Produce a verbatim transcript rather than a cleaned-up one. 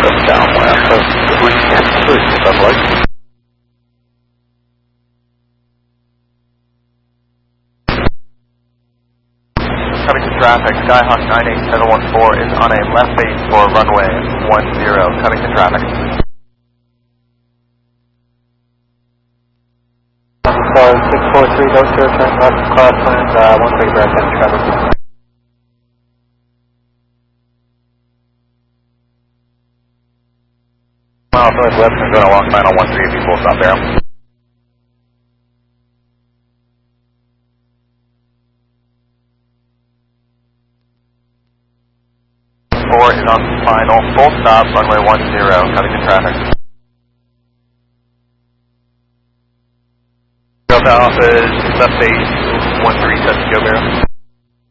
That's downwind. That's wind three, subway. Coming to traffic, Skyhawk nine eight seven one four is on a left base for runway one zero. Coming to traffic. So six four three, go to turn left, crosswind, uh, one three, breath, and traffic. Miles northwest and going along final one three, full stop there. Four is on final, full stop, runway one zero, coming to traffic. Delta Alpha is left base one three, set to go, Barrow.